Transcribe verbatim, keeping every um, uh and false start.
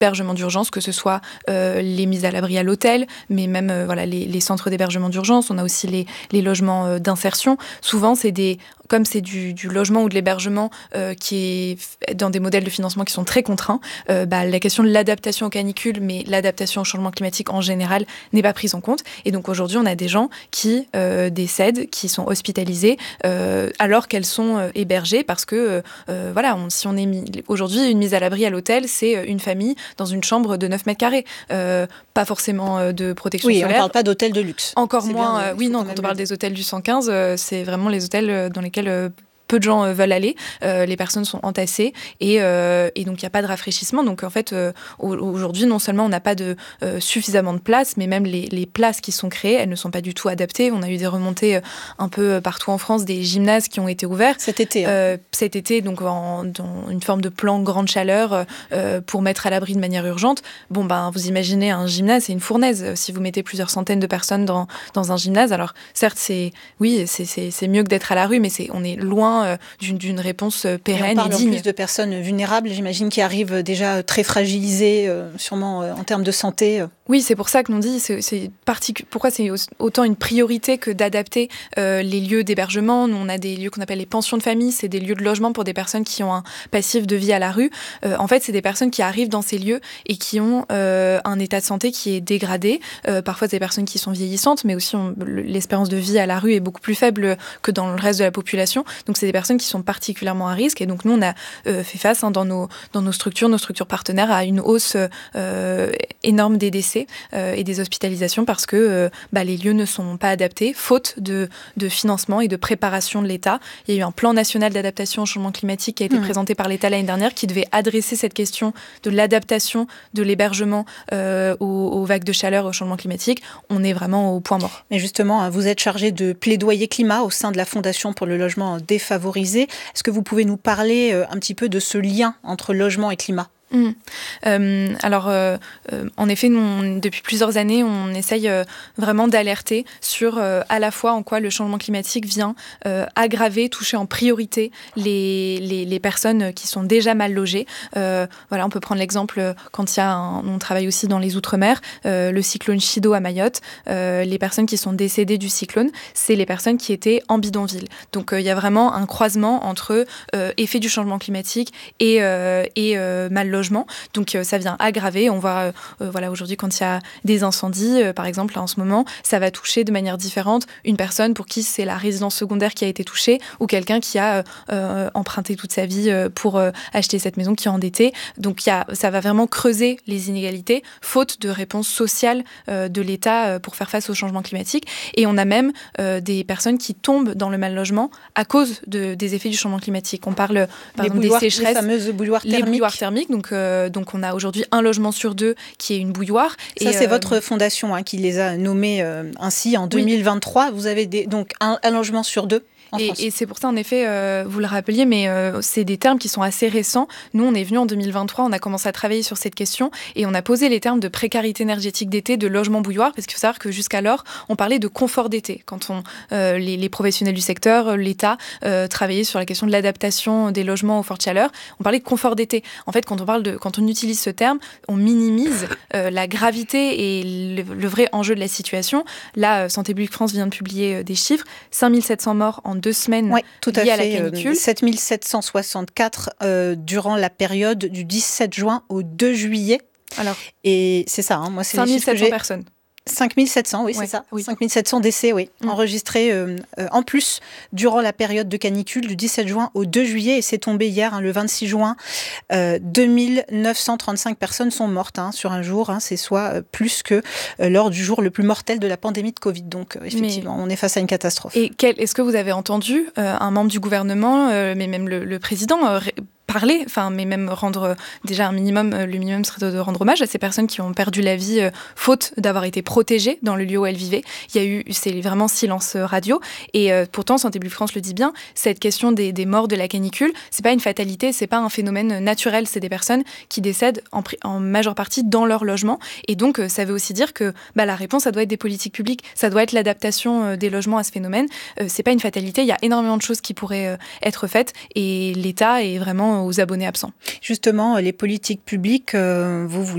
hébergement d'urgence, que ce soit euh, les mises à l'abri à l'hôtel, mais même euh, voilà, les, les centres d'hébergement d'urgence. On a aussi les, les logements euh, d'insertion. Souvent, c'est des, comme c'est du, du logement ou de l'hébergement euh, qui est dans des modèles de financement qui sont très contraints, euh, bah, la question de l'adaptation aux canicules, mais l'adaptation au changement climatique en général, n'est pas prise en compte. Et donc aujourd'hui, on a des gens qui euh, décèdent, qui sont hospitalisés, euh, alors qu'elles sont euh, hébergées, parce que euh, voilà, on, si on est mis, aujourd'hui, une mise à l'abri à l'hôtel, c'est une famille dans une chambre de neuf mètres carrés. Euh, pas forcément euh, de protection oui, solaire. Oui, on ne parle pas d'hôtel de luxe. Encore c'est moins, bien, euh, oui, non, quand on parle des hôtels du cent quinze, euh, c'est vraiment les hôtels dans lesquels euh, peu de gens euh, veulent aller. Euh, les personnes sont entassées et, euh, et donc il n'y a pas de rafraîchissement. Donc en fait, euh, aujourd'hui, non seulement on n'a pas de, euh, suffisamment de places, mais même les, les places qui sont créées, elles ne sont pas du tout adaptées. On a eu des remontées euh, un peu partout en France, des gymnases qui ont été ouverts. Cet été. Hein. Euh, cet été, donc en, dans une forme de plan grande chaleur euh, pour mettre à l'abri de manière urgente. Bon, ben, vous imaginez un gymnase, c'est une fournaise. Si vous mettez plusieurs centaines de personnes dans, dans un gymnase, alors certes, c'est, oui, c'est, c'est, c'est mieux que d'être à la rue, mais c'est, on est loin euh, d'une, d'une réponse pérenne et, on parle et digne. En plus de personnes vulnérables, j'imagine, qui arrivent déjà très fragilisées, euh, sûrement euh, en termes de santé. Oui, c'est pour ça que l'on dit, c'est, c'est particu- pourquoi c'est autant une priorité que d'adapter euh, les lieux d'hébergement. Nous, on a des lieux qu'on appelle les pensions de famille, c'est des lieux de logement pour des personnes qui ont un passif de vie à la rue. Euh, en fait, c'est des personnes qui arrivent dans ces lieux et qui ont euh, un état de santé qui est dégradé. Euh, parfois, c'est des personnes qui sont vieillissantes, mais aussi on, l'espérance de vie à la rue est beaucoup plus faible que dans le reste de la population. Donc, c'est des personnes qui sont particulièrement à risque. Et donc, nous, on a euh, fait face hein, dans, nos, dans nos structures, nos structures partenaires, à une hausse euh, énorme des décès euh, et des hospitalisations parce que euh, bah, les lieux ne sont pas adaptés, faute de, de financement et de préparation de l'État. Il y a eu un plan national d'adaptation au changement climatique qui a été mmh. présenté par l'État l'année dernière qui devait adresser cette question de l'adaptation de l'hébergement euh, aux, aux vagues de chaleur, au changement climatique. On est vraiment au point mort. Mais justement, vous êtes chargé de plaidoyer climat au sein de la Fondation pour le logement défavorisé. Est-ce que vous pouvez nous parler un petit peu de ce lien entre logement et climat ? Mmh. Euh, alors, euh, euh, en effet, nous, on, depuis plusieurs années, on essaye euh, vraiment d'alerter sur euh, à la fois en quoi le changement climatique vient euh, aggraver, toucher en priorité les, les, les personnes qui sont déjà mal logées. Euh, voilà, on peut prendre l'exemple quand il y a un, on travaille aussi dans les Outre-mer, euh, le cyclone Chido à Mayotte. Euh, les personnes qui sont décédées du cyclone, c'est les personnes qui étaient en bidonville. Donc, euh, il y a vraiment un croisement entre euh, effet du changement climatique et, euh, et euh, mal logement. Donc euh, ça vient aggraver. On voit euh, euh, voilà, aujourd'hui quand il y a des incendies, euh, par exemple là, en ce moment, ça va toucher de manière différente une personne pour qui c'est la résidence secondaire qui a été touchée ou quelqu'un qui a euh, euh, emprunté toute sa vie euh, pour euh, acheter cette maison, qui est endetté. Donc y a, ça va vraiment creuser les inégalités, faute de réponse sociale euh, de l'État euh, pour faire face au changement climatique. Et on a même euh, des personnes qui tombent dans le mal logement à cause de, des effets du changement climatique. On parle par les exemple des sécheresses, les fameuses bouilloires thermiques. Les bouilloires thermiques. Donc Euh, donc on a aujourd'hui un logement sur deux qui est une bouilloire. Ça, et c'est euh, votre fondation hein, qui les a nommés euh, ainsi en deux mille vingt-trois. Oui. Vous avez des, donc un, un logement sur deux. Et, et c'est pour ça, en effet, euh, vous le rappeliez, mais euh, c'est des termes qui sont assez récents. Nous, on est venu en deux mille vingt-trois, on a commencé à travailler sur cette question et on a posé les termes de précarité énergétique d'été, de logement bouilloire, parce qu'il faut savoir que jusqu'alors, on parlait de confort d'été. Quand on, euh, les, les professionnels du secteur, l'État, euh, travaillaient sur la question de l'adaptation des logements aux fortes chaleurs, on parlait de confort d'été. En fait, quand on parle de, quand on utilise ce terme, on minimise euh, la gravité et le, le vrai enjeu de la situation. Là, Santé publique France vient de publier euh, des chiffres, cinq mille sept cents morts en deux semaines ouais, tout à liées fait. à la canicule. sept mille sept cent soixante-quatre euh, durant la période du dix-sept juin au deux juillet. Alors, et c'est ça, hein, moi c'est cinq mille sept cents personnes. cinq mille sept cents, oui, ouais, c'est ça. Oui. cinq mille sept cents décès, oui, mmh. enregistrés euh, euh, en plus durant la période de canicule du dix-sept juin au deux juillet. Et c'est tombé hier, hein, le vingt-six juin. Euh, deux mille neuf cent trente-cinq personnes sont mortes hein, sur un jour. Hein, c'est soit euh, plus que euh, lors du jour le plus mortel de la pandémie de Covid. Donc, euh, effectivement, mais... on est face à une catastrophe. Et quel, est-ce que vous avez entendu euh, un membre du gouvernement, euh, mais même le, le président, euh, ré- parler, enfin, mais même rendre déjà un minimum, le minimum serait de rendre hommage à ces personnes qui ont perdu la vie euh, faute d'avoir été protégées dans le lieu où elles vivaient. Il y a eu, c'est vraiment silence radio. Et euh, pourtant, Santé publique France le dit bien, cette question des, des morts de la canicule, c'est pas une fatalité, c'est pas un phénomène naturel, c'est des personnes qui décèdent en, en majeure partie dans leur logement. Et donc, euh, ça veut aussi dire que bah, la réponse, ça doit être des politiques publiques, ça doit être l'adaptation euh, des logements à ce phénomène. Euh, c'est pas une fatalité, il y a énormément de choses qui pourraient euh, être faites et l'État est vraiment aux abonnés absents. Justement, les politiques publiques, euh, vous, vous